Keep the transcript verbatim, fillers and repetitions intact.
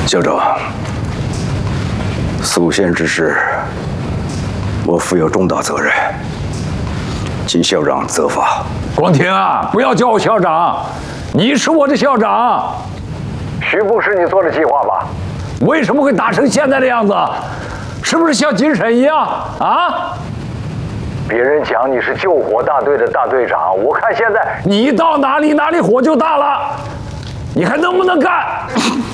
校长，宿县之事，我负有重大责任，请校长责罚。 光庭啊，不要叫我校长，你是我的校长。 徐部是你做的计划吧？ 为什么会打成现在的样子？是不是像精神一样啊？ 别人讲你是救火大队的大队长，我看现在你到哪里哪里火就大了，你还能不能干？